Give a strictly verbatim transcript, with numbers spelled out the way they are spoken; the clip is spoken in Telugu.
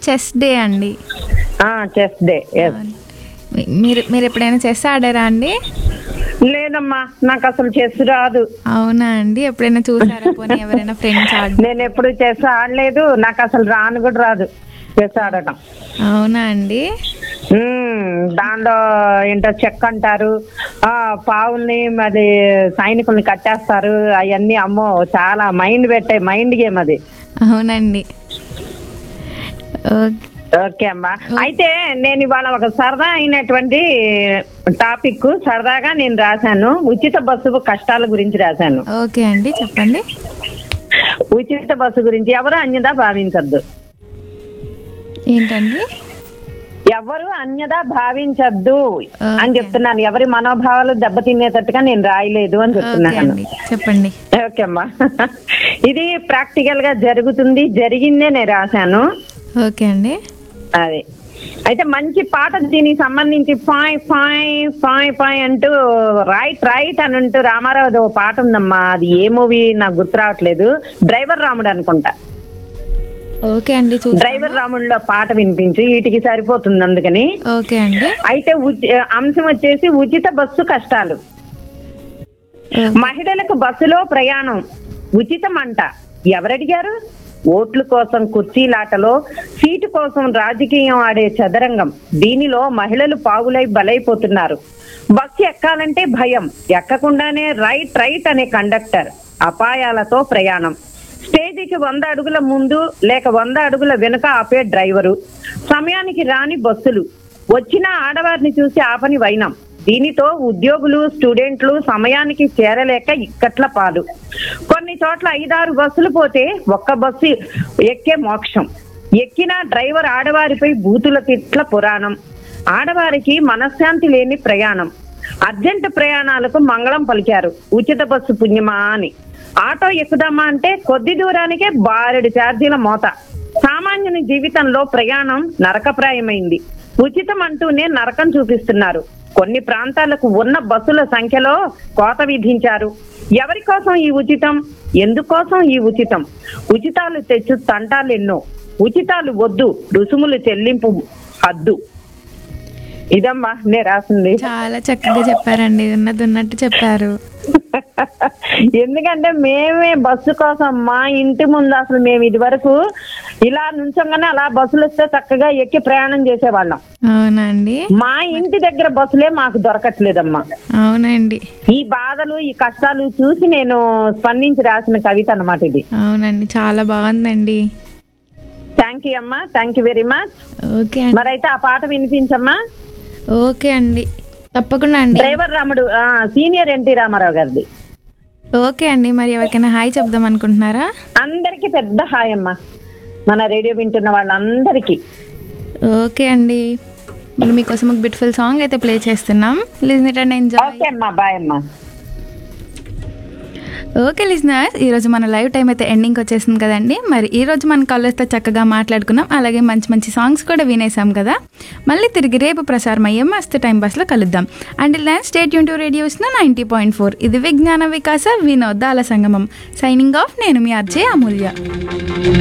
చెస్ డే అండి. Chess day. మీ- మీరు మీరు ఎప్పుడైనా చెస్ ఆడారా అండి? లేదమ్మా, నాకు అసలు చెస్ రాదు. అవునా అండి, ఎప్పుడైనా చూసారా పోనీ ఎవరైనా ఫ్రెండ్స్ ఆడ? నేను ఎప్పుడు చెస్ ఆడలేదు, నాకు అసలు రాను కూడా రాదు చెస్ ఆడటం. అవునా అండి. ఉమ్, దానిలో ఏంటో చెక్ అంటారు, ఆ పావుల్ని మరి సైనికుల్ని కట్టేస్తారు, అవన్నీ అమ్మో చాలా మైండ్ పెట్టే మైండ్ గేమ్ అది. అవునండి. ఓకే. ఓకే అమ్మా, అయితే నేను ఇవాళ ఒక సరదా అయినటువంటి టాపిక్ సరదాగా నేను రాశాను. ఉచిత బస్సు కష్టాల గురించి రాశాను. ఓకే అండి, చెప్పండి. ఉచిత బస్సు గురించి ఎవరు అన్యదా భావించద్దు. ఏంటండి? ఎవరు అన్యదా భావించద్దు అని ఓకే. చెప్తున్నాను. ఎవరి మనోభావాలు దెబ్బతినేటట్టుగా నేను రాయలేదు అని ఓకే చెప్తున్నాను. అండి, చెప్పండి. ఓకే అమ్మా, ఇది ప్రాక్టికల్ గా జరుగుతుంది, జరిగిందే నేను రాశాను. ఓకే అండి. అది అయితే మంచి పాట దీనికి సంబంధించి ఫాయ్ ఫాయ్ ఫాయ్ ఫాయ్ అంటూ రైట్ రైట్ అని అంటూ రామారావు ఓ పాట ఉందమ్మా. అది ఏ మూవీ నాకు గుర్తు రావట్లేదు. డ్రైవర్ రాముడు అనుకుంటా. ఓకే అండి, చూస్తాను. డ్రైవర్ రాముడిలో పాట వినిపించి వీటికి సరిపోతుంది అందుకని. ఓకే అండి. అయితే ఉచి- అంశం వచ్చేసి ఉచిత బస్సు కష్టాలు. ఓకే. మహిళలకు బస్సులో ప్రయాణం ఉచితం అంట. ఎవరడిగారు? ఓట్ల కోసం కుర్చీలాటలో, సీటు కోసం రాజకీయం ఆడే చదరంగం. దీనిలో మహిళలు పావులై బలైపోతున్నారు. బస్సు ఎక్కాలంటే భయం, ఎక్కకుండానే రైట్ రైట్ అనే కండక్టర్. అపాయాలతో ప్రయాణం. స్టేజీకి వంద అడుగుల ముందు లేక వంద అడుగుల వెనుక ఆపే డ్రైవరు. సమయానికి రాని బస్సులు. వచ్చిన ఆడవారిని చూసి ఆపని వైనం. దీనితో ఉద్యోగులు, స్టూడెంట్లు సమయానికి చేరలేక ఇక్కట్ల పాలు. కొన్ని చోట్ల ఐదారు బస్సులు పోతే ఒక్క బస్సు ఎక్కే మోక్షం. ఎక్కిన డ్రైవర్ ఆడవారిపై బూతుల తిట్ల పురాణం. ఆడవారికి మనశ్శాంతి లేని ప్రయాణం. అర్జెంటు ప్రయాణాలకు మంగళం పలికారు ఉచిత బస్సు పుణ్యమా అని. ఆటో ఎక్కుదామా అంటే కొద్ది దూరానికే బారెడు ఛార్జీల మోత. సామాన్యుని జీవితంలో ప్రయాణం నరకప్రాయమైంది. ఉచితం అంటూనే నరకం చూపిస్తున్నారు. కొన్ని ప్రాంతాలకు ఉన్న బస్సుల సంఖ్యలో కోత విధించారు. ఎవరి కోసం ఈ ఉచితం? ఎందుకోసం ఈ ఉచితం? ఉచితాలు తెచ్చు తంటాలు ఎన్నో. ఉచితాలు వద్దు, రుసుములు చెల్లింపు హద్దు. ఇదమ్మా నే రాసింది. చాలా చక్కగా చెప్పారండి, ఉన్నది ఉన్నట్టు చెప్పారు. ఎందుకంటే మేమే బస్సు కోసం మా ఇంటి ముందు అసలు మేము ఇది వరకు ఇలా నుంచోగానే అలా బస్సులు వస్తే చక్కగా ఎక్కి ప్రయాణం చేసేవాళ్ళం. అవునండి. మా ఇంటి దగ్గర బస్సులే మాకు దొరకట్లేదమ్మా. అవునండి. ఈ బాధలు, ఈ కష్టాలు చూసి నేను స్పందించి రాసిన కవిత అన్నమాట ఇది. అవునండి, చాలా బాగుందండి. థ్యాంక్ యూ అమ్మా, thank you very much. Okay అండి. మరైతే ఆ పాట వినిపించమ్మా. ఓకే అండి, తప్పకుండా అండి. డ్రైవర్ రాముడు సీనియర్ ఎన్టీ రామారావు గారిది. ఓకే అండి, మరి ఎవరికైనా హాయ్ చెప్దాం అనుకుంటున్నారా? అందరికి పెద్ద హాయ్ అమ్మా, మన రేడియో వింటున్న వాళ్ళందరికీ. ఓకే అండి, మరి మీకోసం ఒక బ్యూటిఫుల్ సాంగ్ అయితే ప్లే చేస్తున్నాం. Listen it and enjoy. Okay అమ్మా, బాయ్ అమ్మా. ఓకే లిజనర్స్, ఈరోజు మన లైవ్ టైం అయితే ఎండింగ్కి వచ్చేసింది కదండి. మరి ఈరోజు మన కాలర్స్తో చక్కగా మాట్లాడుకున్నాం, అలాగే మంచి మంచి సాంగ్స్ కూడా వినేసాం కదా. మళ్ళీ తిరిగి రేపు ప్రసారం అయ్యే మస్తు టైం బస్లో కలుద్దాం. And then stay tune to radio ninety point four. ఇది విజ్ఞాన వికాస వినోదాల సంగమం. సైనింగ్ ఆఫ్, నేను మీ ఆర్జే అమూల్య.